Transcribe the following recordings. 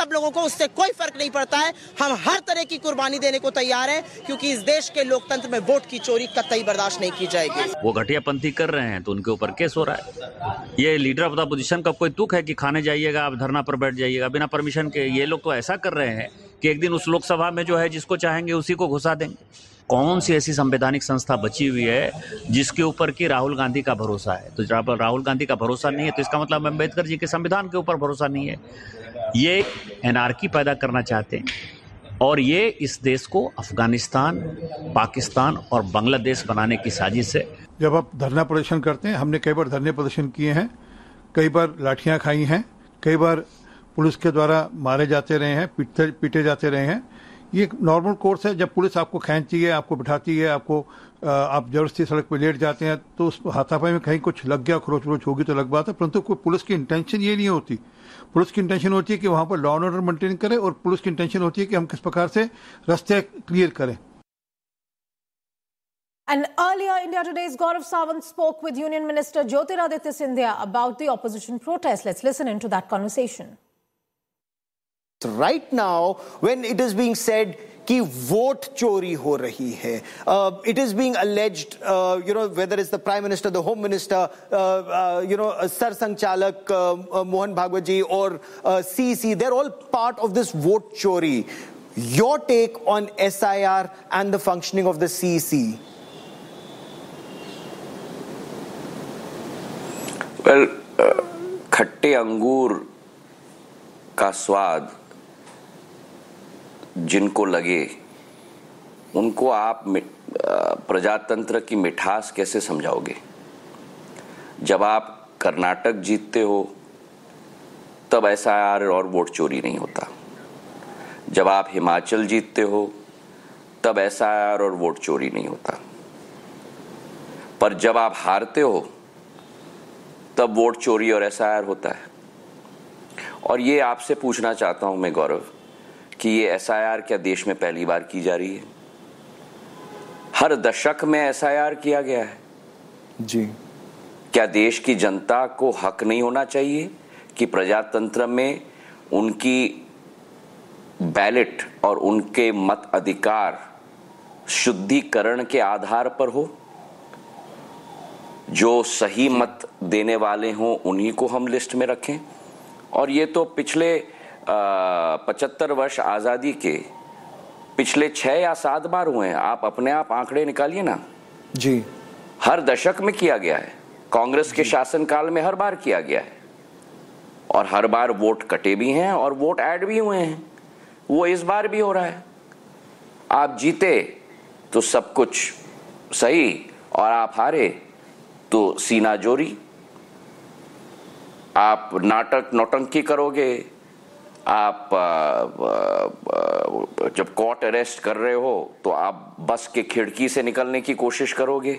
सब लोगों को उससे कोई फर्क नहीं पड़ता है। हम हर तरह की कुर्बानी देने को तैयार हैं, क्योंकि इस देश के लोकतंत्र में वोट की चोरी कतई बर्दाश्त नहीं की जाएगी। वो घटियापंथी कर रहे हैं तो उनके ऊपर केस हो रहा है। ये लीडर ऑफ द अपोजिशन का कोई तुक है कि खाने जाइएगा, आप धरना पर बैठ जाइएगा बिना परमिशन के? ये लोग तो ऐसा कर रहे हैं कि एक दिन उस लोकसभा में जो है जिसको चाहेंगे उसी को घुसा देंगे। कौन सी ऐसी संवैधानिक संस्था बची हुई है जिसके ऊपर कि राहुल गांधी का भरोसा है? तो जब राहुल गांधी का भरोसा नहीं है तो इसका मतलब अम्बेडकर जी के संविधान के ऊपर भरोसा नहीं है। ये एनार्की पैदा करना चाहते हैं और ये इस देश को अफगानिस्तान, पाकिस्तान और बांग्लादेश बनाने की साजिश है। जब आप धरना प्रदर्शन करते हैं, हमने कई बार धरने प्रदर्शन किए हैं, कई बार लाठियां खाई हैं, कई बार पुलिस के द्वारा मारे जाते रहे हैं, पीटे जाते रहे हैं। ये एक नॉर्मल कोर्स है। जब पुलिस आपको खींचती है, आपको बिठाती है, आप जबरदस्ती सड़क पर लेट जाते हैं तो उस हाथापाई में कहीं कुछ लग गया, खरोच वरोच होगी तो लग बात है, परंतु कोई पुलिस की इंटेंशन ये नहीं होती। पुलिस की इंटेंशन होती है कि वहां पर लॉ एंड ऑर्डर मेंटेन करे और पुलिस की इंटेंशन होती है कि हम किस प्रकार से रास्ते क्लियर करें। And earlier, India Today's Gaurav Sawant spoke with Union Minister Jyotiraditya Scindia about the opposition protest. Let's listen into that conversation. Right now, when it is being said कि वोट चोरी हो रही है, it is being alleged, whether it's the Prime Minister, the Home Minister, Sar Sanchaalak Mohan Bhagwat ji or CC, they're all part of this vote chori. Your take on SIR and the functioning of the CC? Well, खट्टे अंगूर का स्वाद जिनको लगे उनको आप प्रजातंत्र की मिठास कैसे समझाओगे? जब आप कर्नाटक जीतते हो तब SIR और वोट चोरी नहीं होता। जब आप हिमाचल जीतते हो तब SIR और वोट चोरी नहीं होता। पर जब आप हारते हो तब वोट चोरी और SIR होता है। और ये आपसे पूछना चाहता हूं मैं गौरव कि ये SIR क्या देश में पहली बार की जा रही है? हर दशक में SIR किया गया है जी। क्या देश की जनता को हक नहीं होना चाहिए कि प्रजातंत्र में उनकी बैलेट और उनके मत अधिकार शुद्धिकरण के आधार पर हो? जो सही मत देने वाले हों उन्हीं को हम लिस्ट में रखें। और ये तो पिछले 75 वर्ष आजादी के पिछले 6 या 7 बार हुए हैं। आप अपने आप आंकड़े निकालिए ना जी। हर दशक में किया गया है, कांग्रेस के शासनकाल में हर बार किया गया है और हर बार वोट कटे भी हैं और वोट ऐड भी हुए हैं। वो इस बार भी हो रहा है। आप जीते तो सब कुछ सही और आप हारे तो सीना जोरी। आप नाटक नौटंकी करोगे, आप जब कोर्ट अरेस्ट कर रहे हो तो आप बस के खिड़की से निकलने की कोशिश करोगे।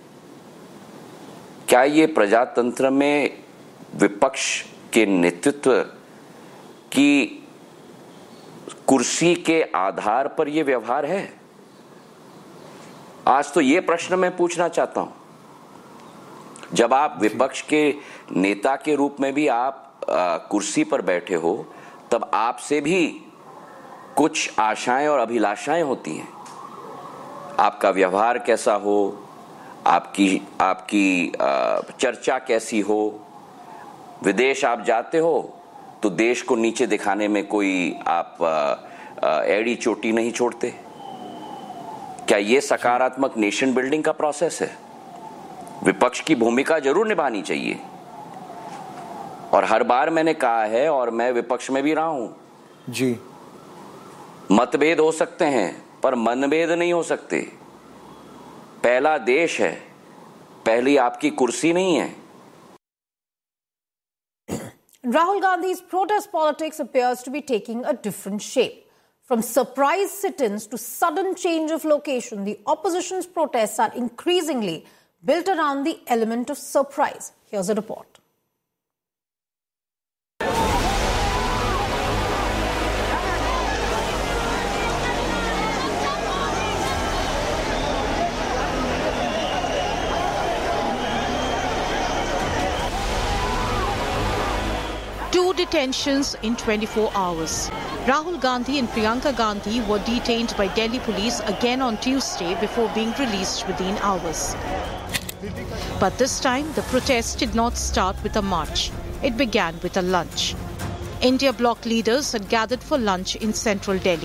क्या ये प्रजातंत्र में विपक्ष के नेतृत्व की कुर्सी के आधार पर यह व्यवहार है? आज तो ये प्रश्न मैं पूछना चाहता हूं। जब आप विपक्ष के नेता के रूप में भी आप कुर्सी पर बैठे हो तब आपसे भी कुछ आशाएं और अभिलाषाएं होती हैं। आपका व्यवहार कैसा हो, आपकी चर्चा कैसी हो। विदेश आप जाते हो तो देश को नीचे दिखाने में कोई आप एड़ी चोटी नहीं छोड़ते। क्या ये सकारात्मक नेशन बिल्डिंग का प्रोसेस है? विपक्ष की भूमिका जरूर निभानी चाहिए और हर बार मैंने कहा है और मैं विपक्ष में भी रहा हूं जी। मतभेद हो सकते हैं पर मनभेद नहीं हो सकते। पहला देश है, पहली आपकी कुर्सी नहीं है। Rahul Gandhi's protest politics appears to be taking a different shape. From surprise sit-ins to sudden change of location, the opposition's protests are increasingly built around the element of surprise. Here's a report. Two tensions in 24 hours. Rahul Gandhi and Priyanka Gandhi were detained by Delhi police again on Tuesday before being released within hours. But this time, the protest did not start with a march. It began with a lunch. India bloc leaders had gathered for lunch in central Delhi.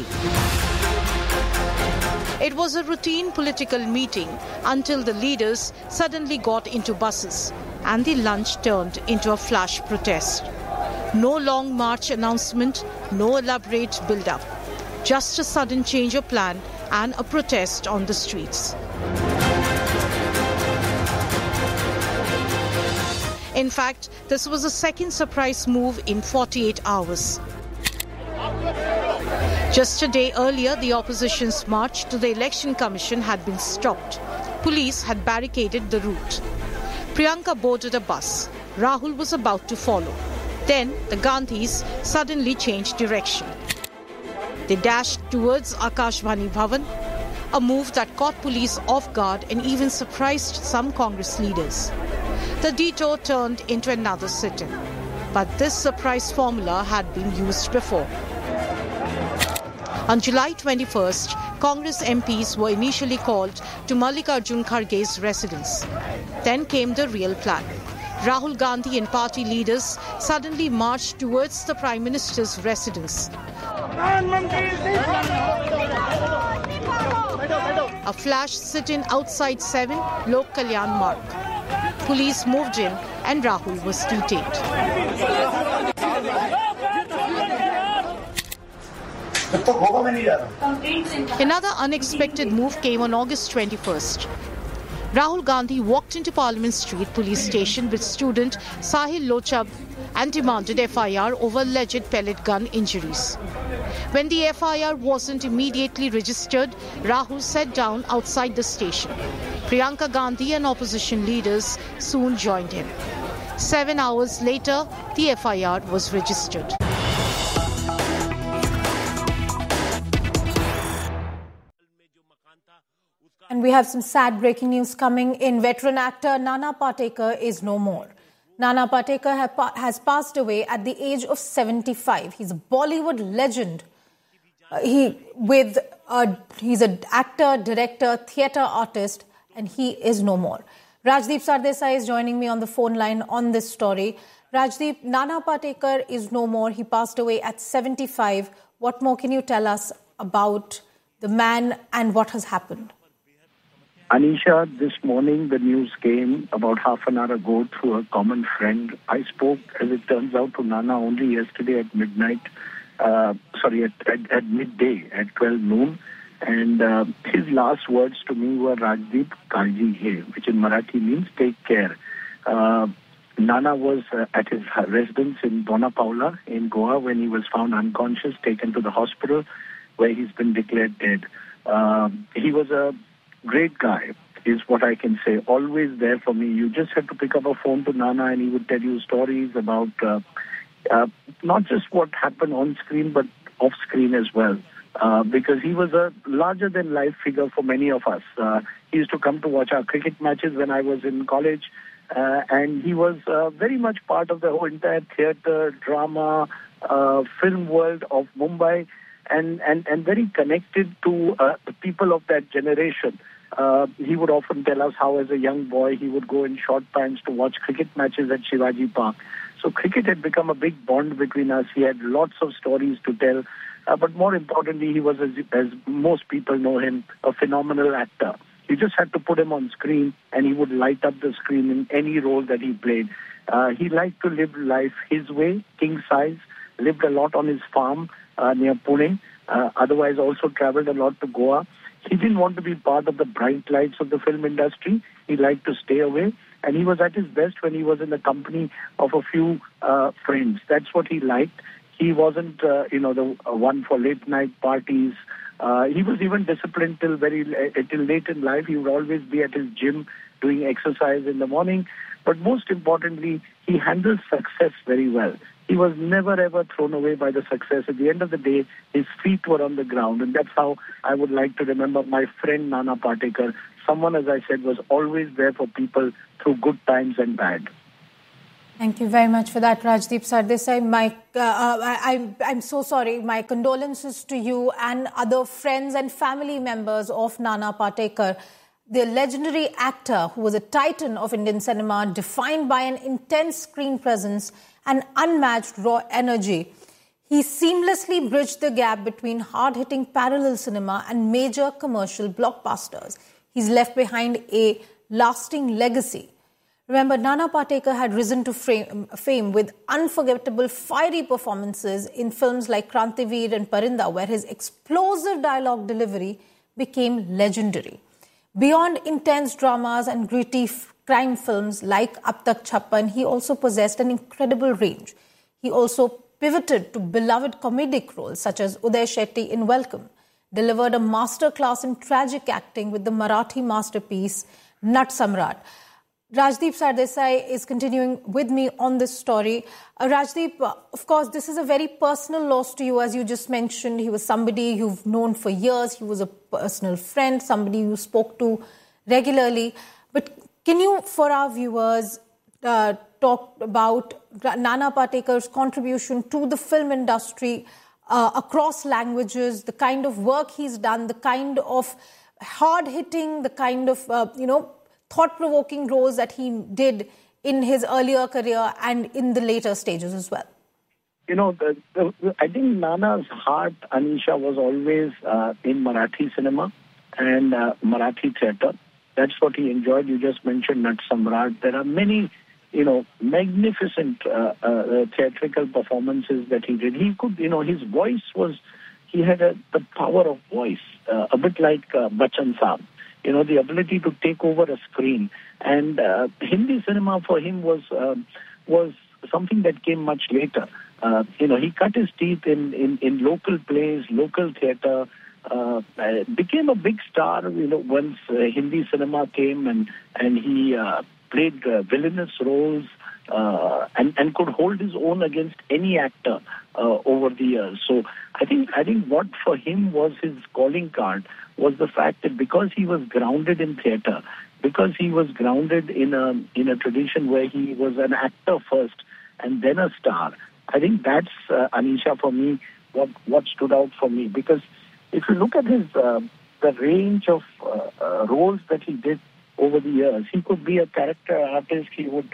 It was a routine political meeting until the leaders suddenly got into buses and the lunch turned into a flash protest. No long march announcement, no elaborate build-up. Just a sudden change of plan and a protest on the streets. In fact, this was the second surprise move in 48 hours. Just a day earlier, the opposition's march to the Election Commission had been stopped. Police had barricaded the route. Priyanka boarded a bus. Rahul was about to follow. Then the Gandhis suddenly changed direction. They dashed towards Akashvani Bhavan, a move that caught police off guard and even surprised some Congress leaders. The detour turned into another sit-in. But this surprise formula had been used before. On July 21st, Congress MPs were initially called to Mallikarjun Kharge's residence. Then came the real plan. Rahul Gandhi and party leaders suddenly marched towards the Prime Minister's residence. A flash sit-in outside 7 Lok Kalyan Marg. Police moved in and Rahul was detained. Another unexpected move came on August 21st. Rahul Gandhi walked into Parliament Street police station with student Sahil Lochab and demanded FIR over alleged pellet gun injuries. When the FIR wasn't immediately registered, Rahul sat down outside the station. Priyanka Gandhi and opposition leaders soon joined him. 7 hours later, the FIR was registered. And we have some sad breaking news coming in. Veteran actor Nana Patekar is no more. Nana Patekar has passed away at the age of 75. He's a Bollywood legend. He's an actor, director, theatre artist, and he is no more. Rajdeep Sardesai is joining me on the phone line on this story. Rajdeep, Nana Patekar is no more. He passed away at 75. What more can you tell us about the man and what has happened? Anisha, this morning the news came about half an hour ago through a common friend. I spoke, as it turns out, to Nana only yesterday at midnight. At midday, at 12 noon. And his last words to me were, Rajdeep, Kalji hai, which in Marathi means take care. Nana was at his residence in Dona Paula in Goa when he was found unconscious, taken to the hospital where he's been declared dead. He was a great guy, is what I can say. Always there for me. You just had to pick up a phone to Nana and he would tell you stories about not just what happened on screen, but off screen as well. Because he was a larger-than-life figure for many of us. He used to come to watch our cricket matches when I was in college, and he was very much part of the whole entire theatre, drama, film world of Mumbai, and very connected to the people of that generation. He would often tell us how, as a young boy, he would go in short pants to watch cricket matches at Shivaji Park. So cricket had become a big bond between us. He had lots of stories to tell. But more importantly, he was, as most people know him, a phenomenal actor. You just had to put him on screen and he would light up the screen in any role that he played. He liked to live life his way, king size, lived a lot on his farm near Pune, otherwise also traveled a lot to Goa. He didn't want to be part of the bright lights of the film industry. He liked to stay away. And he was at his best when he was in the company of a few friends. That's what he liked. He wasn't, the one for late night parties. He was even disciplined till late in life. He would always be at his gym doing exercise in the morning. But most importantly, he handled success very well. He was never ever thrown away by the success. At the end of the day, his feet were on the ground. And that's how I would like to remember my friend Nana Patekar. Someone, as I said, was always there for people through good times and bad. Thank you very much for that, Rajdeep Sardesai. I'm so sorry. My condolences to you and other friends and family members of Nana Patekar, the legendary actor who was a titan of Indian cinema, defined by an intense screen presence and unmatched raw energy. He seamlessly bridged the gap between hard-hitting parallel cinema and major commercial blockbusters. He's left behind a lasting legacy. Remember, Nana Patekar had risen to fame with unforgettable, fiery performances in films like Krantiveer and Parinda, where his explosive dialogue delivery became legendary. Beyond intense dramas and gritty crime films like Ab Tak Chhappan, he also possessed an incredible range. He also pivoted to beloved comedic roles such as Uday Shetty in Welcome, delivered a masterclass in tragic acting with the Marathi masterpiece Nat Samrat. Rajdeep Sardesai is continuing with me on this story. Rajdeep, of course, this is a very personal loss to you, as you just mentioned. He was somebody you've known for years. He was a personal friend, somebody you spoke to regularly. But can you, for our viewers, talk about Nana Patekar's contribution to the film industry across languages, the kind of work he's done, the kind of hard-hitting, the kind of, thought-provoking roles that he did in his earlier career and in the later stages as well? I think Nana's heart, Anisha, was always in Marathi cinema and Marathi theatre. That's what he enjoyed. You just mentioned Nat Samrat. There are many, magnificent theatrical performances that he did. He could, his voice was, he had the power of voice, a bit like Bachchan Saab. The ability to take over a screen. And Hindi cinema for him was something that came much later. He cut his teeth in local plays, local theatre, became a big star, once Hindi cinema came and he played villainous roles and could hold his own against any actor over the years. So I think what for him was his calling card was the fact that because he was grounded in theatre, because he was grounded in a tradition where he was an actor first and then a star. I think that's, Anisha, for me, what stood out for me. Because if you look at his the range of roles that he did over the years, he could be a character artist. He would,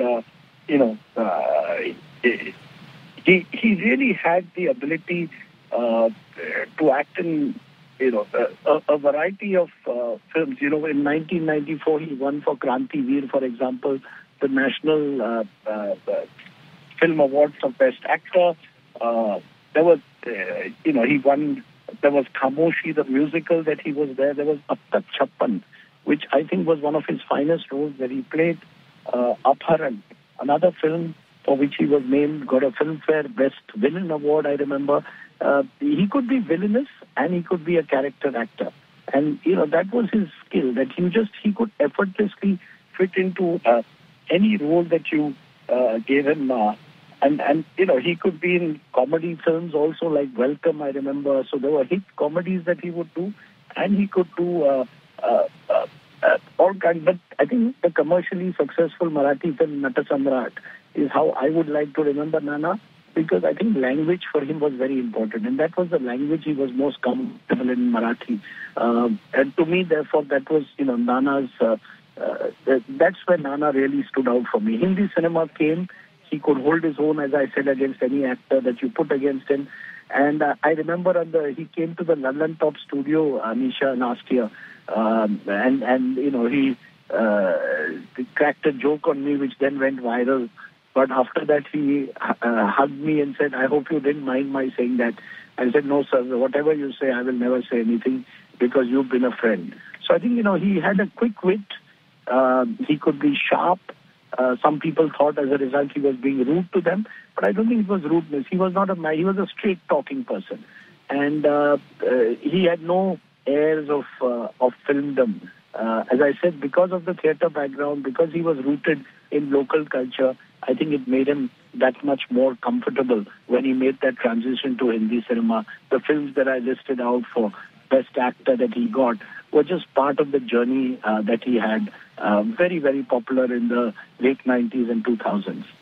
he really had the ability to act in a variety of films. In 1994, he won for Krantiveer, for example, the National Film Award for Best Actor. There was, he won. There was Khamoshi, the musical that he was there. There was Ab Tak Chhappan, which I think was one of his finest roles, where he played Apharan, another film for which he was named, got a Filmfare Best Villain Award, I remember. He could be villainous and he could be a character actor. And, that was his skill, that he could effortlessly fit into any role that you gave him. And he could be in comedy films also, like Welcome, I remember. So there were hit comedies that he would do, and he could do all kinds. But I think the commercially successful Marathi film Nata Samrat is how I would like to remember Nana, because I think language for him was very important, and that was the language he was most comfortable in, Marathi. And to me, therefore, that was, Nana's, that's where Nana really stood out for me. Hindi cinema came, he could hold his own, as I said, against any actor that you put against him. And I remember he came to the London Top studio, Anisha, last year, and he cracked a joke on me, which then went viral. But after that, he hugged me and said, "I hope you didn't mind my saying that." I said, "No, sir, whatever you say, I will never say anything, because you've been a friend." So I think, he had a quick wit. He could be sharp. Some people thought as a result he was being rude to them, but I don't think it was rudeness. He was not he was a straight talking person. And he had no airs of filmdom. As I said, because of the theatre background, because he was rooted in local culture, I think it made him that much more comfortable when he made that transition to Hindi cinema. The films that I listed out for Best Actor that he got were just part of the journey that he had. Very, very popular in the late 90s and 2000s.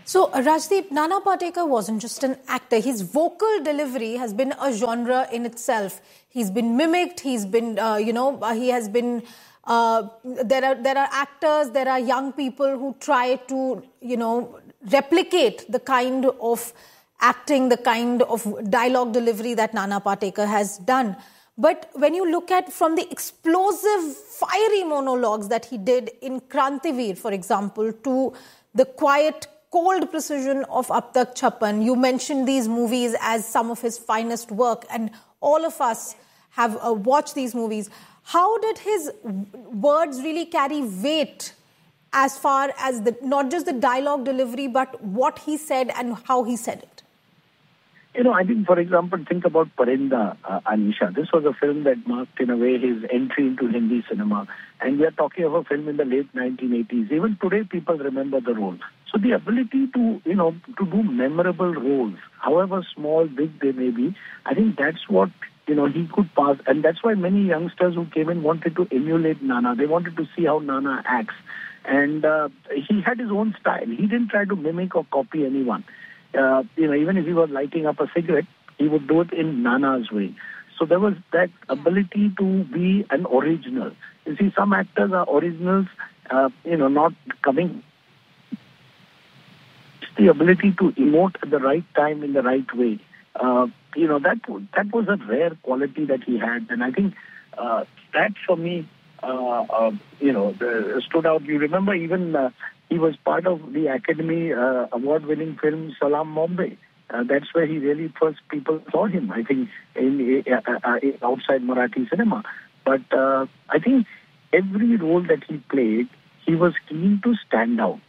So, Rajdeep, Nana Patekar wasn't just an actor. His vocal delivery has been a genre in itself. He's been mimicked. He's been, he has been. There are actors. There are young people who try to, replicate the kind of acting, the kind of dialogue delivery that Nana Patekar has done. But when you look at from the explosive, fiery monologues that he did in Krantivir, for example, to the quiet, cold precision of Ab Tak Chappan. You mentioned these movies as some of his finest work, and all of us have watched these movies. How did his words really carry weight as far as not just the dialogue delivery, but what he said and how he said it? I think, for example, think about Parinda, Anisha. This was a film that marked, in a way, his entry into Hindi cinema. And we are talking of a film in the late 1980s. Even today, people remember the role. So the ability to, to do memorable roles, however small, big they may be, I think that's what, he could pass. And that's why many youngsters who came in wanted to emulate Nana. They wanted to see how Nana acts. And he had his own style. He didn't try to mimic or copy anyone. Even if he was lighting up a cigarette, he would do it in Nana's way. So there was that ability to be an original. You see, some actors are originals, not coming. It's the ability to emote at the right time in the right way. That was a rare quality that he had. And I think that for me, stood out. You remember even he was part of the Academy award-winning film Salaam Bombay. That's where he really first people saw him, I think, in outside Marathi cinema. But I think every role that he played, he was keen to stand out.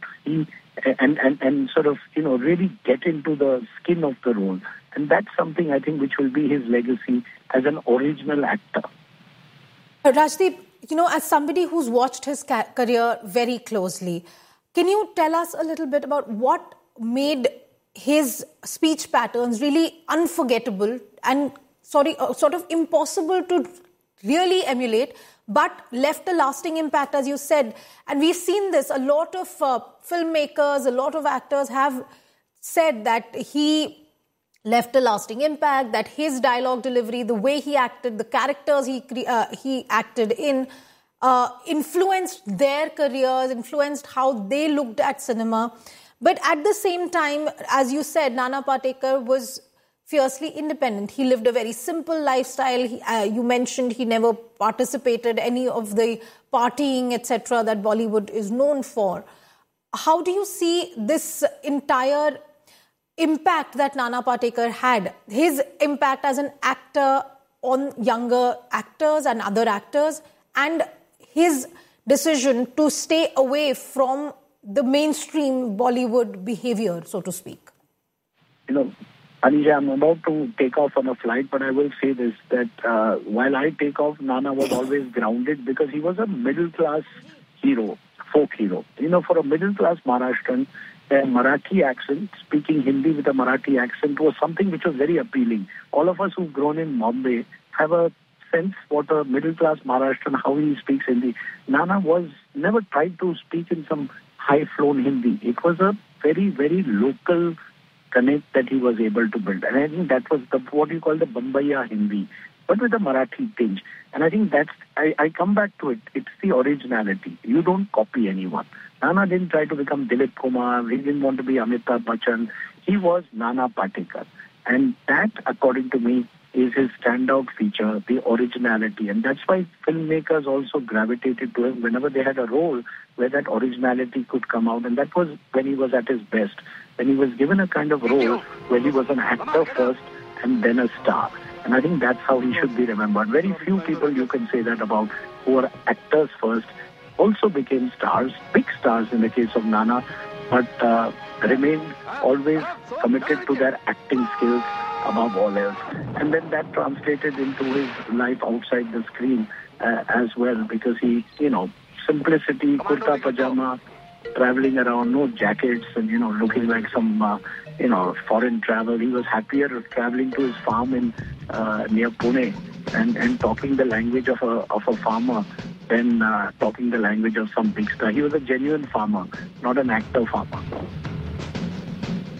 And sort of, really get into the skin of the role. And that's something, I think, which will be his legacy as an original actor. Rajdeep, as somebody who's watched his career very closely, can you tell us a little bit about what made his speech patterns really unforgettable and sort of impossible to really emulate, but left a lasting impact, as you said? And we've seen this. A lot of filmmakers, a lot of actors have said that he left a lasting impact, that his dialogue delivery, the way he acted, the characters he acted in, influenced their careers, influenced how they looked at cinema. But at the same time, as you said, Nana Patekar was fiercely independent. He lived a very simple lifestyle. You mentioned he never participated any of the partying, etc., that Bollywood is known for. How do you see this entire impact that Nana Patekar had, his impact as an actor on younger actors and other actors, and his decision to stay away from the mainstream Bollywood behavior, so to speak? Anisha, I'm about to take off on a flight, but I will say this, that while I take off, Nana was always grounded because he was a middle-class hero, folk hero. For a middle-class Maharashtrian, a Marathi accent, speaking Hindi with a Marathi accent was something which was very appealing. All of us who've grown in Bombay have a sense what a middle-class Maharashtrian, how he speaks Hindi. Nana was never tried to speak in some high-flown Hindi. It was a very, very local connect that he was able to build. And I think that was what you call the Bombaya Hindi, but with a Marathi tinge. And I think I come back to it. It's the originality. You don't copy anyone. Nana didn't try to become Dilip Kumar. He didn't want to be Amitabh Bachchan. He was Nana Patekar. And that, according to me, is his standout feature, the originality. And that's why filmmakers also gravitated to him whenever they had a role where that originality could come out. And that was when he was at his best, when he was given a kind of role where he was an actor first and then a star. And I think that's how he should be remembered. Very few people you can say that about who were actors first, also became stars, big stars in the case of Nana, but remained always committed to their acting skills above all else. And then that translated into his life outside the screen as well, because he, simplicity, kurta pajama, traveling around, no jackets and, looking like some, foreign travel. He was happier traveling to his farm in near Pune and talking the language of a farmer than talking the language of some big star. He was a genuine farmer, not an actor farmer.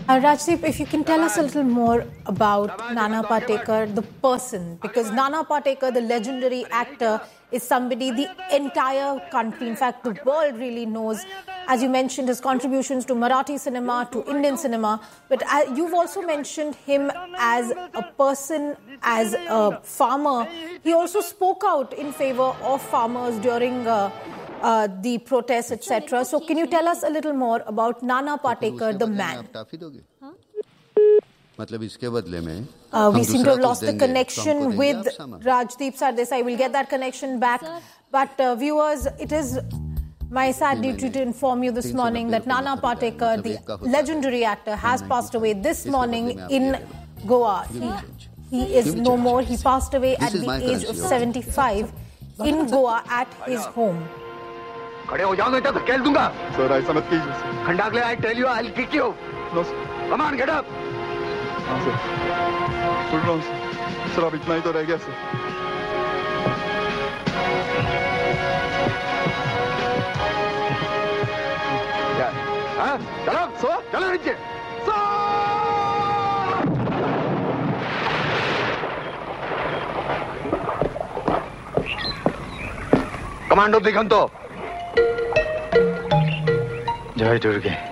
Rajdeep, if you can tell us a little more about Nana Patekar, the person, because Nana Patekar, the legendary actor, is somebody the entire country, in fact, the world really knows. As you mentioned, his contributions to Marathi cinema, to Indian cinema, but you've also mentioned him as a person, as a farmer. He also spoke out in favor of farmers during the protests, etc. So can you tell us a little more about Nana Patekar, the man? We seem to have lost the connection with Rajdeep Sardesai. We'll get that connection back. But viewers, it is my sad duty to inform you this morning that Nana Patekar, the legendary actor, has passed away this morning in Goa. He is no more. He passed away at the age of 75 in Goa at his home. खड़े हो जाओ नहीं तो धकेल दूंगा sir ऐसा मत कीजिए Khandagale I tell you I will kick you know come on get up हां सर सुन रहा हूं सर अब इतना ही तो रह गया सर क्या हां चलो चलो नीचे कमांडो दिगंतो जय दुर्गे